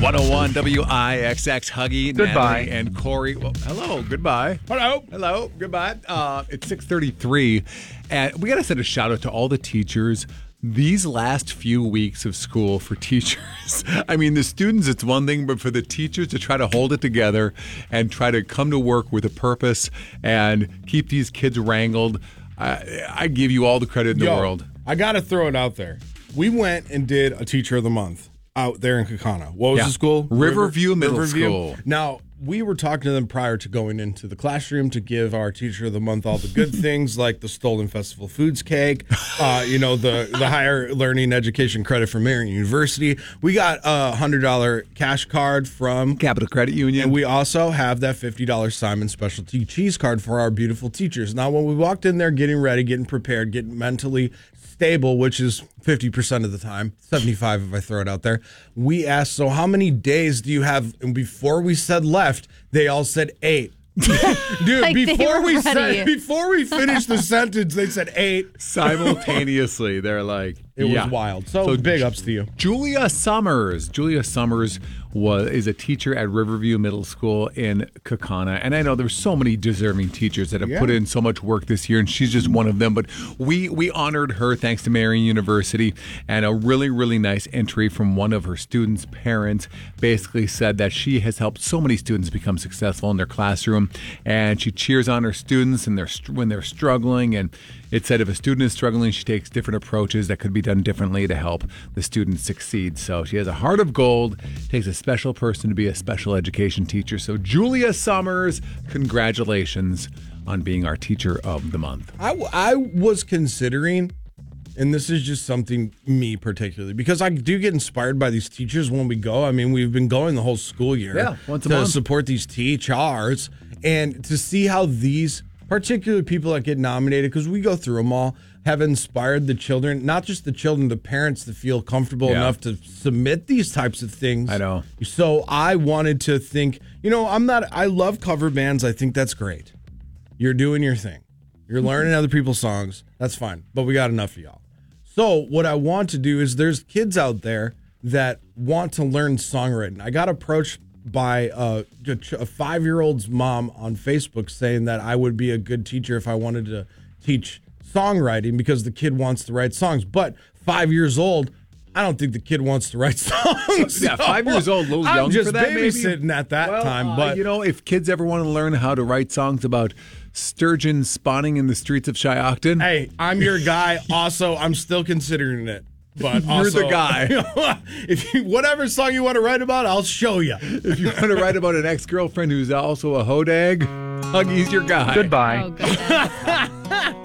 101 WIXX, Huggy, Goodbye. Natalie, and Corey. Well, hello, goodbye. Hello. Goodbye. It's 6:33, and we got to send a shout out to all the teachers. These last few weeks of school for teachers, I mean, the students, it's one thing, but for the teachers to try to hold it together and try to come to work with a purpose and keep these kids wrangled, I give you all the credit in the world. I got to throw it out there. We went and did a Teacher of the Month out there in Kaukauna. What was the school? Riverview Middle School. Now, we were talking to them prior to going into the classroom to give our Teacher of the Month all the good things, like the Stolen Festival Foods cake, the higher learning education credit from Marion University. We got a $100 cash card from Capital Credit Union. And we also have that $50 Simon Specialty Cheese card for our beautiful teachers. Now, when we walked in there getting ready, getting prepared, getting mentally stable, which is 50% of the time, 75 if I throw it out there, we asked, so how many days do you have? And before we said left, they all said 8. Dude, Like before we ready. finished the sentence, they said 8 simultaneously. They're like, It was wild. So big ups to you. Julia Summers. Julia Summers is a teacher at Riverview Middle School in Kaukauna. And I know there's so many deserving teachers that have put in so much work this year, and she's just one of them. But we honored her thanks to Marion University, and a really, really nice entry from one of her students' parents basically said that she has helped so many students become successful in their classroom, and she cheers on her students and when they're struggling. And it said if a student is struggling, she takes different approaches that could be done differently to help the student succeed. So she has a heart of gold, takes a special person to be a special education teacher. So Julia Summers, congratulations on being our Teacher of the Month. I was considering, and this is just something me particularly, because I do get inspired by these teachers when we go. I mean, we've been going the whole school year once a to month. support these teachers and to see how these particular people that get nominated, because we go through them all, have inspired the children, not just the children, the parents to feel comfortable enough to submit these types of things. I know. So I wanted to think, I love cover bands. I think that's great. You're doing your thing. You're learning other people's songs. That's fine. But we got enough of y'all. So what I want to do is there's kids out there that want to learn songwriting. I got approached by a 5-year-old's mom on Facebook saying that I would be a good teacher if I wanted to teach songwriting because the kid wants to write songs. But 5 years old, I don't think the kid wants to write songs. Yeah, 5 years old, a little young just for that, maybe. babysitting at that time. But if kids ever want to learn how to write songs about sturgeon spawning in the streets of Shiocton, hey, I'm your guy. Also, I'm still considering it. But you're the guy. Whatever song you want to write about, I'll show you. If you want to write about an ex-girlfriend who's also a hodag, Huggy's your guy. Goodbye. Oh, goodness.